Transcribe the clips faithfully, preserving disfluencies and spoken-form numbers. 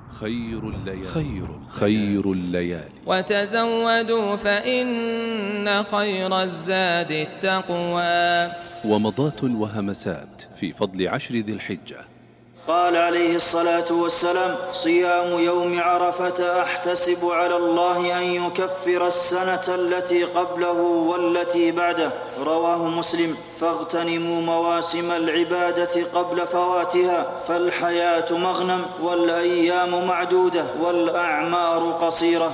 خير الليالي خير, خير الليالي وتزودوا فإن خير الزاد التقوى. ومضات وهمسات في فضل عشر ذي الحجة. قال عليه الصلاة والسلام: صيام يوم عرفة أحتسب على الله أن يكفر السنة التي قبله والتي بعده. رواه مسلم. فاغتنموا مواسم العبادة قبل فواتها، فالحياة مغنم والأيام معدودة والأعمار قصيرة.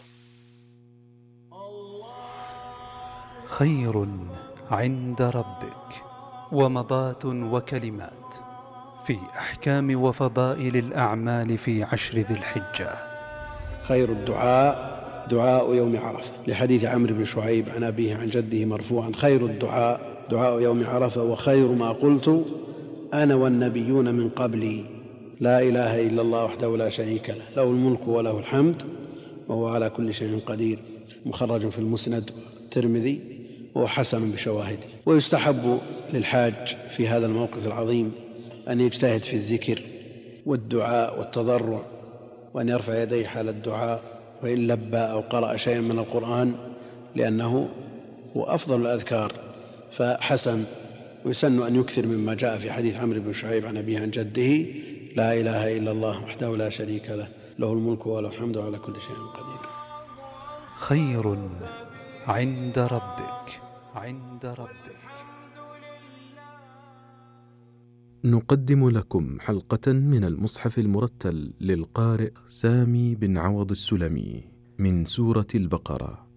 خير عند ربك ومضات وكلمات في أحكام وفضائل الأعمال في عشر ذي الحجة. خير الدعاء دعاء يوم عرفة، لحديث عمرو بن شعيب عن أبيه عن جده مرفوعا: خير الدعاء دعاء يوم عرفة، وخير ما قلت أنا والنبيون من قبلي، لا إله إلا الله وحده لا شريك له، له الملك وله الحمد وهو على كل شيء قدير. مخرج في المسند الترمذي وهو حسن بشواهده. ويستحب للحاج في هذا الموقف العظيم أن يجتهد في الذكر والدعاء والتضرع، وأن يرفع يديه حال الدعاء، وإن لبى أو قرأ شيئا من القرآن، لأنه هو أفضل الأذكار فحسن. ويسن أن يكثر مما جاء في حديث عمرو بن شعيب عن أبيه عن جده: لا إله إلا الله وحده لا شريك له، له الملك وله الحمد وعلى كل شيء قدير. خير عند ربك عند ربك. نقدم لكم حلقة من المصحف المرتل للقارئ سامي بن عوض السلمي من سورة البقرة.